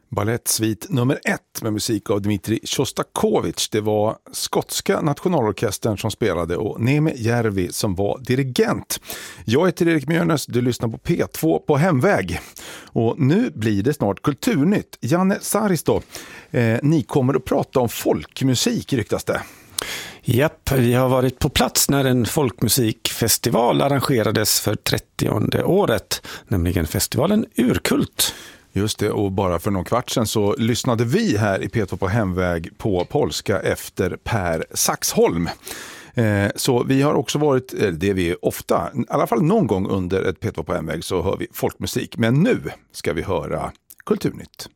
Balettsvit nummer 1 med musik av Dmitri Shostakovich. Det var skotska nationalorkestern som spelade och Neme Järvi som var dirigent. Jag heter Erik Mjörnes, du lyssnar på P2 på Hemväg. Och nu blir det snart kulturnytt. Janne Saristo, ni kommer att prata om folkmusik, ryktas det. Japp, vi har varit på plats när en folkmusikfestival arrangerades för 30:e året, nämligen festivalen Urkult. Just det, och bara för någon kvart sedan så lyssnade vi här i P2 på Hemväg på polska efter Per Saxholm. Så vi har också varit, det vi ofta, i alla fall någon gång under ett P2 på Hemväg så hör vi folkmusik. Men nu ska vi höra Kulturnytt.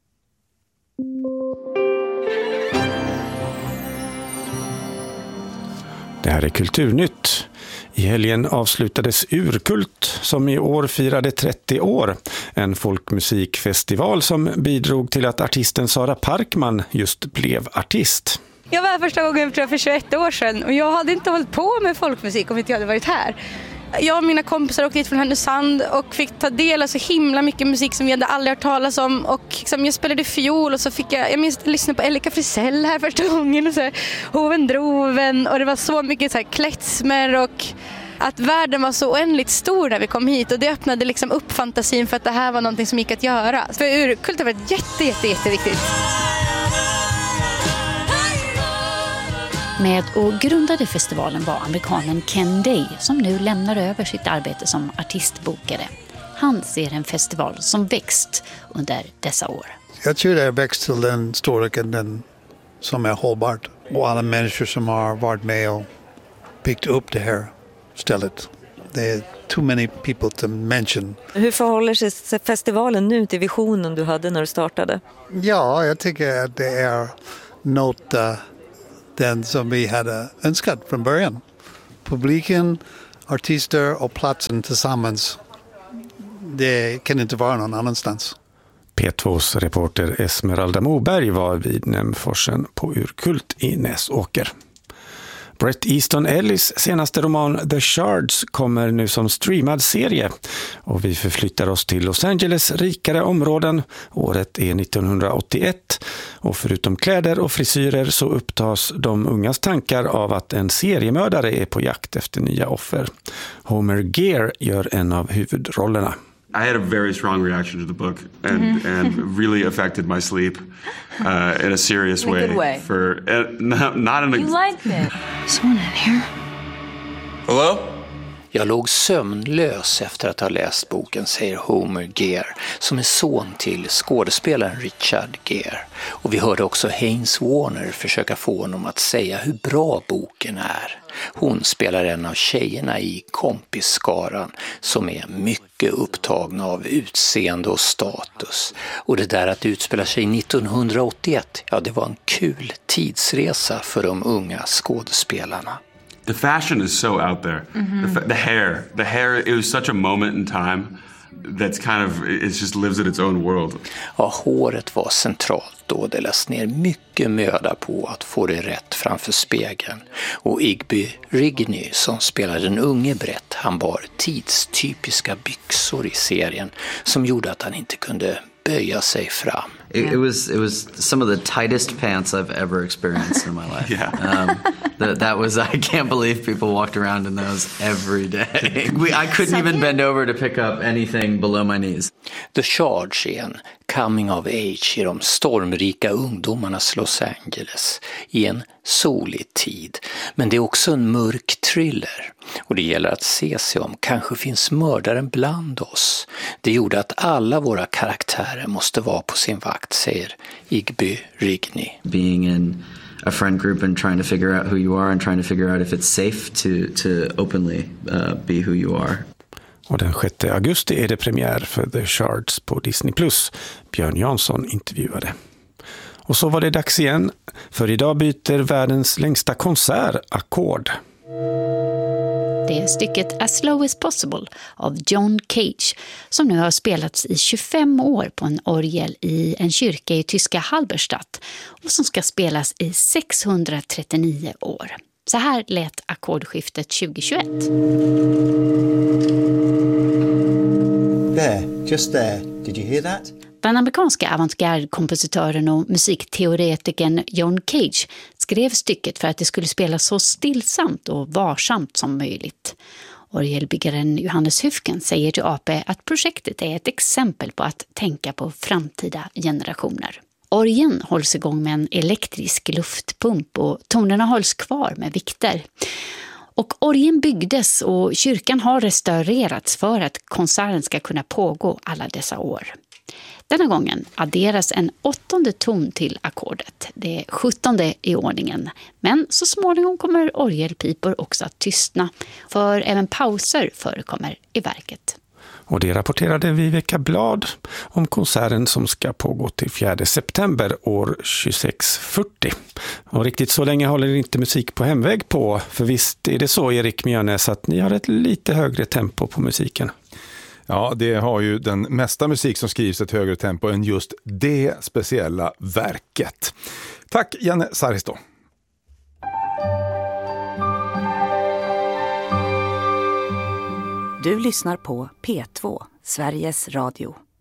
Det här är Kulturnytt. I helgen avslutades Urkult som i år firade 30 år. En folkmusikfestival som bidrog till att artisten Sara Parkman just blev artist. Jag var här första gången för 21 år sedan och jag hade inte hållit på med folkmusik om inte jag hade varit här. Jag och mina kompisar åkte hit från Härnösand och fick ta del av så himla mycket musik som vi hade aldrig hört talas om. Och liksom jag spelade fiol och så fick jag minns att lyssna på Elika Frisell här första gången. Och så här, Hoven Droven, och det var så mycket så här klezmer och att världen var så oändligt stor när vi kom hit. Och det öppnade liksom upp fantasin för att det här var någonting som gick att göra. För Urkult har varit jätteviktigt. Med och grundade festivalen var amerikanen Ken Day som nu lämnar över sitt arbete som artistbokare. Han ser en festival som växt under dessa år. Jag tror det har växt till den storleken som är hållbart. Och alla människor som har varit med och byggt upp det här stället. Det är too many people to mention. Hur förhåller sig festivalen nu till visionen du hade när du startade? Ja, jag tycker att det är något den som vi hade önskat från början. Publiken, artister och platsen tillsammans. Det kan inte vara någon annanstans. P2s reporter Esmeralda Moberg var vid Nämforsen på Urkult i Näsåker. Bret Easton Ellis senaste roman The Shards kommer nu som streamad serie och vi förflyttar oss till Los Angeles rikare områden. Året är 1981 och förutom kläder och frisyrer så upptas de ungas tankar av att en seriemördare är på jakt efter nya offer. Homer Gear gör en av huvudrollerna. I had a very strong reaction to the book and really affected my sleep in a serious way. In a good way. Not in a... You like it. Someone in here? Hello? Jag låg sömnlös efter att ha läst boken, säger Homer Gear, som är son till skådespelaren Richard Gere. Och vi hörde också Haynes Warner försöka få honom att säga hur bra boken är. Hon spelar en av tjejerna i kompisskaran som är mycket upptagna av utseende och status. Och det där att utspela sig 1981, ja, det var en kul tidsresa för de unga skådespelarna. The fashion is so out there. Mm-hmm. The hair, it was such a moment in time that's kind of, it just lives in its own world. Ja, håret var centralt då. Det lades ner mycket möda på att få det rätt framför spegeln. Och Igby Rigney som spelade den unge Brett, han bar tidstypiska byxor i serien som gjorde att han inte kunde böja sig fram. It was some of the tightest pants I've ever experienced in my life. Yeah. That was, I can't believe people walked around in those every day. I couldn't even bend over to pick up anything below my knees. The Charge är en coming of age i de stormrika ungdomarnas Los Angeles i en solig tid. Men det är också en mörk thriller. Och det gäller att se sig om. Kanske finns mördaren bland oss. Det gjorde att alla våra karaktärer måste vara på sin vakt, säger Igby Rigney. Being in a friend group and trying to figure out who you are and trying to figure out if it's safe to openly be who you are. Och den 6 augusti är det premiär för The Shards på Disney+. Björn Jansson intervjuade. Och så var det dags igen, för idag byter världens längsta konsert ackord. Det är stycket As Slow as Possible av John Cage som nu har spelats i 25 år på en orgel i en kyrka i tyska Halberstadt och som ska spelas i 639 år. Så här lät ackordskiftet 2021. There, just there. Did you hear that? Den amerikanska avantgarde-kompositören och musikteoretikern John Cage skrev stycket för att det skulle spelas så stillsamt och varsamt som möjligt. Orgelbyggaren Johannes Hufken säger till AP att projektet är ett exempel på att tänka på framtida generationer. Orgeln hålls igång med en elektrisk luftpump och tonerna hålls kvar med vikter. Och orgeln byggdes och kyrkan har restaurerats för att konserten ska kunna pågå alla dessa år. Denna gången adderas en 8:e ton till ackordet. Det är 17:e i ordningen. Men så småningom kommer orgelpipor också att tystna. För även pauser förekommer i verket. Och det rapporterade Viveka Blad om konserten som ska pågå till 4 september år 2640. Och riktigt så länge håller inte musik på hemväg på. För visst är det så, Erik Mjörnäs, att ni har ett lite högre tempo på musiken. Ja, det har ju den mesta musik som skrivs ett högre tempo än just det speciella verket. Tack Janne Saristo. Du lyssnar på P2, Sveriges Radio.